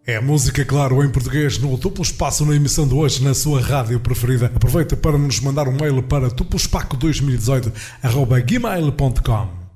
É música, claro, em português, no Duplo Espaço, na emissão de hoje, na sua rádio preferida. Aproveita para nos mandar um mail para tuplospaco2018@gmail.com.